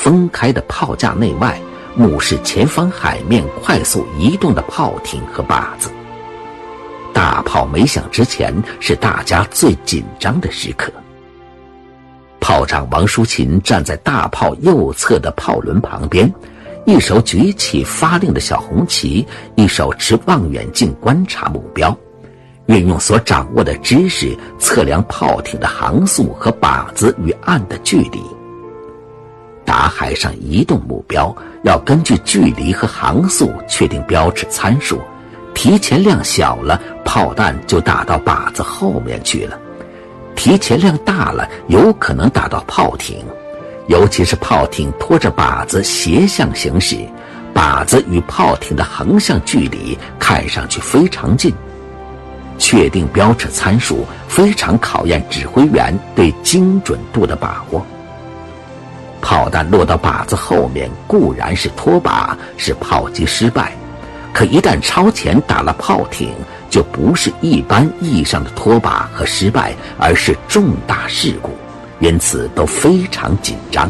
分开的炮架内外，目视前方海面快速移动的炮艇和靶子。大炮没响之前是大家最紧张的时刻。炮长王淑琴站在大炮右侧的炮轮旁边，一手举起发令的小红旗，一手持望远镜观察目标，运用所掌握的知识测量炮艇的航速和靶子与岸的距离。打海上移动目标要根据距离和航速确定标尺参数，提前量小了，炮弹就打到靶子后面去了；提前量大了，有可能打到炮艇，尤其是炮艇拖着靶子斜向行驶，靶子与炮艇的横向距离看上去非常近。确定标尺参数非常考验指挥员对精准度的把握。炮弹落到靶子后面固然是脱靶，是炮击失败，可一旦超前打了炮艇，就不是一般意义上的脱靶和失败，而是重大事故，因此都非常紧张。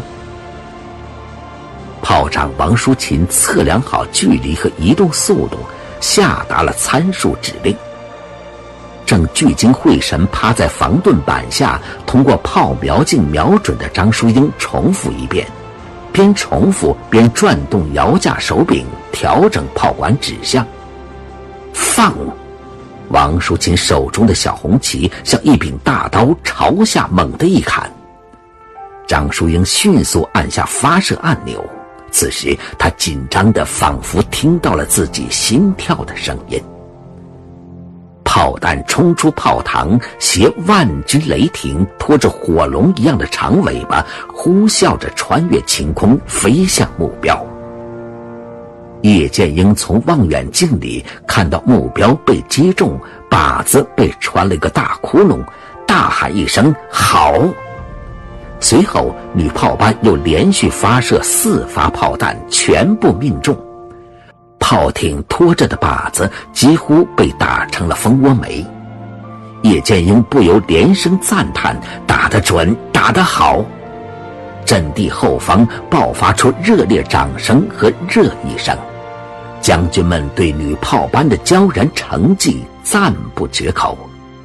炮长王淑琴测量好距离和移动速度，下达了参数指令。正聚精会神趴在防盾板下通过炮瞄镜瞄准的张淑英重复一遍，边重复边转动摇架手柄调整炮管指向。放！王淑琴手中的小红旗像一柄大刀朝下猛地一砍。张淑英迅速按下发射按钮，此时她紧张得仿佛听到了自己心跳的声音。炮弹冲出炮膛，携万钧雷霆，拖着火龙一样的长尾巴，呼啸着穿越晴空，飞向目标。叶剑英从望远镜里看到目标被击中，靶子被穿了一个大窟窿，大喊一声“好”。随后女炮班又连续发射4发炮弹，全部命中。炮艇拖着的靶子几乎被打成了蜂窝煤。叶剑英不由连声赞叹：“打得准，打得好！”阵地后方爆发出热烈掌声和热议声，将军们对女炮班的骄人成绩赞不绝口。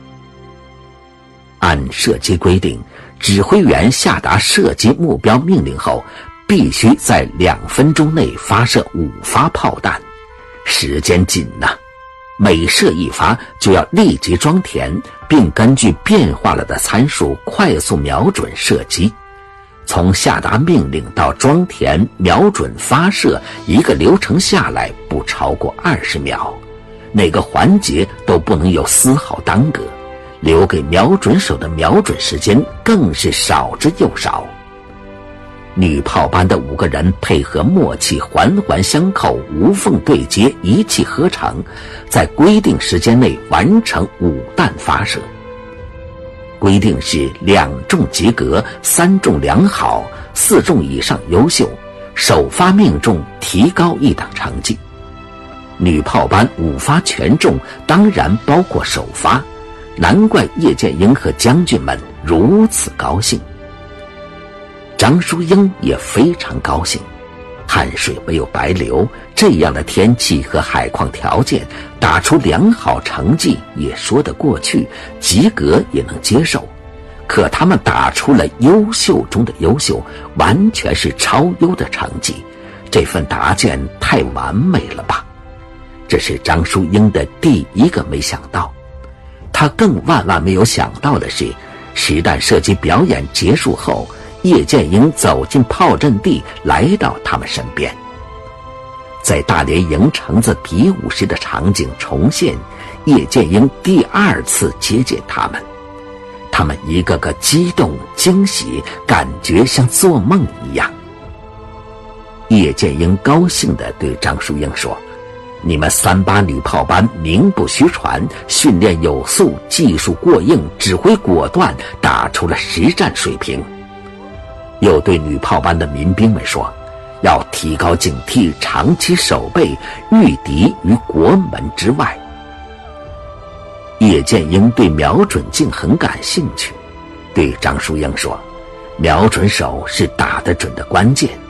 按射击规定，指挥员下达射击目标命令后，必须在2分钟内发射5发炮弹。时间紧呐，每射1发就要立即装填，并根据变化了的参数快速瞄准射击。从下达命令到装填、瞄准、发射，一个流程下来不超过20秒，哪个环节都不能有丝毫耽搁，留给瞄准手的瞄准时间更是少之又少。女炮班的5个人配合默契，环环相扣，无缝对接，一气呵成，在规定时间内完成5弹发射。规定是2中及格，3中良好，4中以上优秀，首发命中提高1等成绩。女炮班5发全中，当然包括首发，难怪叶剑英和将军们如此高兴。张淑英也非常高兴，汗水没有白流，这样的天气和海况条件，打出良好成绩也说得过去，及格也能接受。可他们打出了优秀中的优秀，完全是超优的成绩，这份答卷太完美了吧？这是张淑英的第一个没想到。她更万万没有想到的是，实弹射击表演结束后，叶剑英走进炮阵地，来到他们身边。在大连营橙子比武时的场景重现，叶剑英第2次接见他们，他们一个个激动惊喜，感觉像做梦一样。叶剑英高兴地对张淑英说：“你们38女炮班名不虚传，训练有素，技术过硬，指挥果断，打出了实战水平。”又对女炮班的民兵们说，要提高警惕，长期守备，御敌于国门之外。叶剑英对瞄准镜很感兴趣，对张淑英说，瞄准手是打得准的关键，